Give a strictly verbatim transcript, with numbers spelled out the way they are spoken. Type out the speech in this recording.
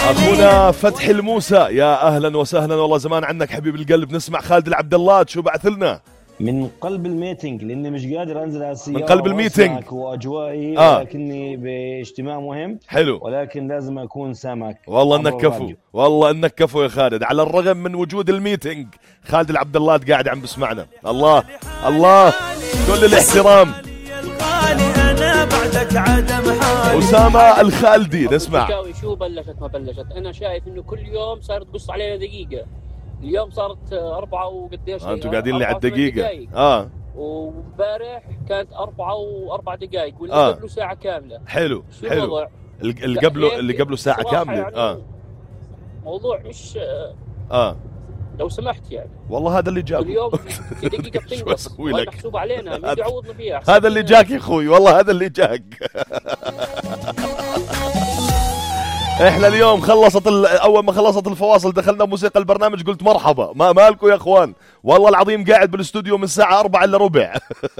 اخونا فتح الموسى، يا اهلا وسهلا، والله زمان عنك حبيب القلب. نسمع خالد العبد الله شو بعث لنا من قلب الميتنج، لاني مش قادر انزل على السياره من قلب الميتنج واجوائي آه. ولكني باجتماع مهم حلو، ولكن لازم اكون سامعك. والله انك كفو، والله انك كفو يا خالد. على الرغم من وجود الميتنج خالد العبد الله قاعد عم بسمعنا. الله الله، كل الاحترام. أسامة الخالدي نسمع. شو بلشت ما بلشت؟ أنا شايف إنه كل يوم صار تقص علينا دقيقة. اليوم صارت أربعة وقديش؟ آه أنتوا قاعدين لي على الدقيقة. آه ومبارح كانت أربعة وأربع دقائق واللي آه. قبله ساعة كاملة. حلو شو حلو. الوضع؟ اللي قبله اللي قبله ساعة كاملة. يعني آه موضوع مش آه لو سمحت يعني. والله هذا اللي جاك اليوم في دقيقة بتنقص وهي محسوبة علينا، مين يعوضنا فيها؟ هذا اللي جاك يا اخوي، والله هذا اللي جاك. احنا اليوم خلصت اول ما خلصت الفواصل دخلنا موسيقى البرنامج، قلت مرحبا، ما مالكم يا اخوان، والله العظيم قاعد بالاستوديو من الساعة أربعة الا ربع.